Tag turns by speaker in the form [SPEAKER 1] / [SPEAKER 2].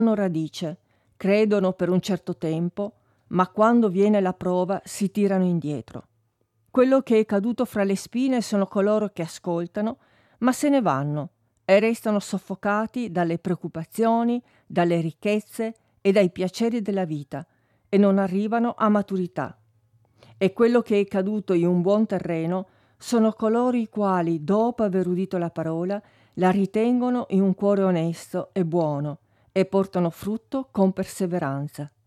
[SPEAKER 1] hanno radice, credono per un certo tempo, ma quando viene la prova si tirano indietro. Quello che è caduto fra le spine sono coloro che ascoltano, ma se ne vanno e restano soffocati dalle preoccupazioni, dalle ricchezze e dai piaceri della vita e non arrivano a maturità. E quello che è caduto in un buon terreno sono coloro i quali, dopo aver udito la parola, la ritengono in un cuore onesto e buono e portano frutto con perseveranza.